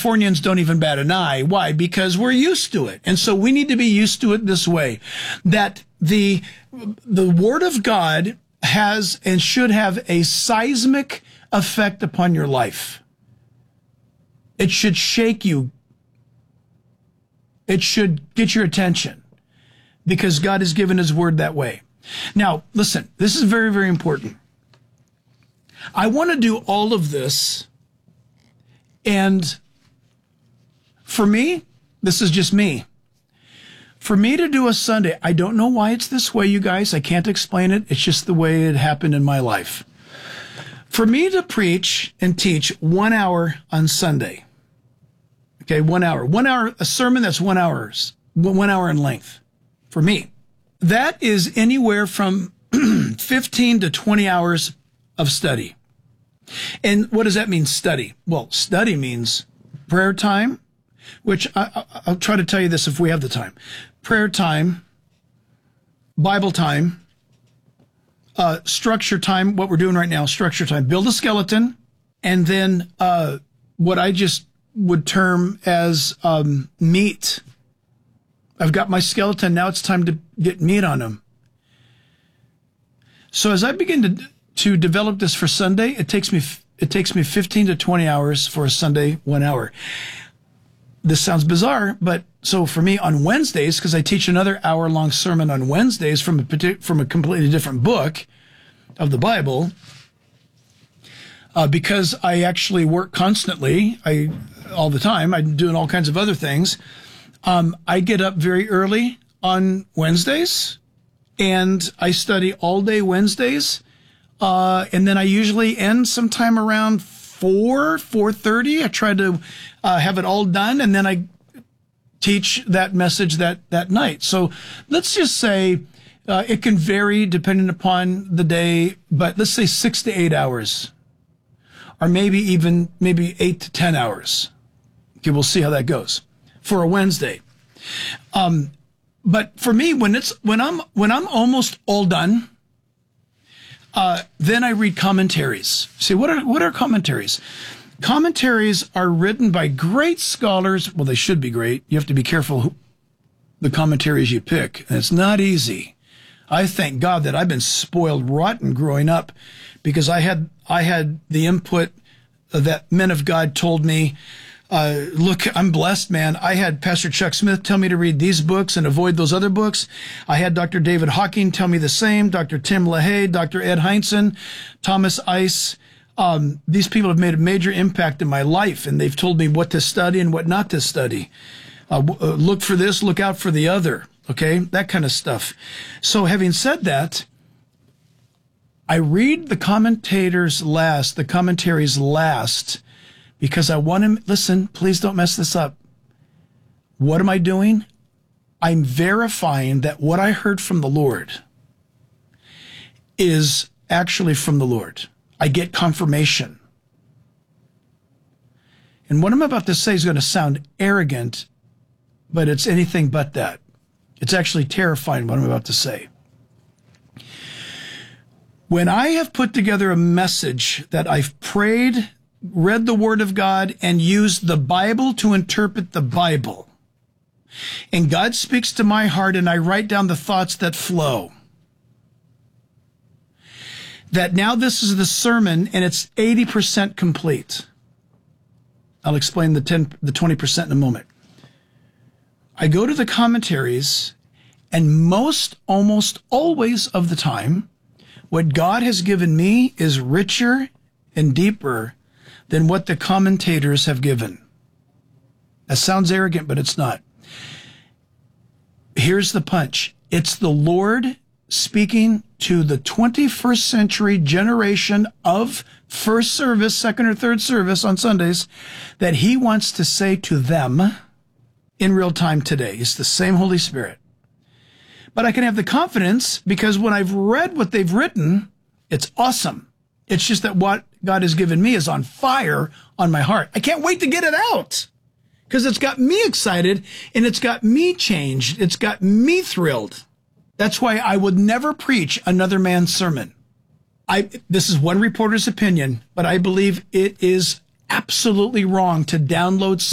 Californians don't even bat an eye. Why? Because we're used to it. And so we need to be used to it this way, that the Word of God has and should have a seismic effect upon your life. It should shake you. It should get your attention because God has given his word that way. Now, listen, this is very, very important. I want to do all of this, and for me, this is just me. For me to do a Sunday, I don't know why it's this way, you guys. I can't explain it. It's just the way it happened in my life. For me to preach and teach 1 hour on Sunday, okay, 1 hour, a sermon that's 1 hour in length, for me, that is anywhere from 15 to 20 hours of study. And what does that mean, study? Well, study means prayer time, which I'll try to tell you this if we have the time. Prayer time, Bible time, structure time, what we're doing right now, structure time, build a skeleton, and then what I just would term as meat. I've got my skeleton, now it's time to get meat on them. So as I begin to develop this for Sunday, it takes me 15 to 20 hours for a Sunday 1 hour. This sounds bizarre, but so for me on Wednesdays, because I teach another hour-long sermon on Wednesdays from a completely different book of the Bible, because I actually work constantly, all the time, I'm doing all kinds of other things. I get up very early on Wednesdays, and I study all day Wednesdays, and then I usually end sometime around 4:30. I try to have it all done, and then I teach that message that night. So let's just say it can vary depending upon the day, but let's say 6 to 8 hours, or maybe 8 to 10 hours. Okay, we'll see how that goes for a Wednesday. But for me, when I'm almost all done, then I read commentaries. See, what are commentaries? Commentaries are written by great scholars. Well, they should be great. You have to be careful the commentaries you pick. And it's not easy. I thank God that I've been spoiled rotten growing up, because I had the input that men of God told me, look, I'm blessed, man. I had Pastor Chuck Smith tell me to read these books and avoid those other books. I had Dr. David Hawking tell me the same, Dr. Tim LaHaye, Dr. Ed Heinzen, Thomas Ice. These people have made a major impact in my life, and they've told me what to study and what not to study. Look for this, look out for the other, okay? That kind of stuff. So having said that, I read the commentaries last, because I want to, listen, please don't mess this up. What am I doing? I'm verifying that what I heard from the Lord is actually from the Lord. I get confirmation. And what I'm about to say is going to sound arrogant, but it's anything but that. It's actually terrifying what I'm about to say. When I have put together a message that I've prayed, read the Word of God, and used the Bible to interpret the Bible, and God speaks to my heart and I write down the thoughts that flow, that now this is the sermon and it's 80% complete. I'll explain the 20% in a moment. I go to the commentaries, and almost always of the time, what God has given me is richer and deeper than what the commentators have given. That sounds arrogant, but it's not. Here's the punch. It's the Lord speaking to the 21st century generation of first service, second or third service on Sundays, that he wants to say to them in real time today. It's the same Holy Spirit. But I can have the confidence because when I've read what they've written, it's awesome. It's just that what God has given me is on fire on my heart. I can't wait to get it out because it's got me excited and it's got me changed. It's got me thrilled. That's why I would never preach another man's sermon. This is one reporter's opinion, but I believe it is absolutely wrong to download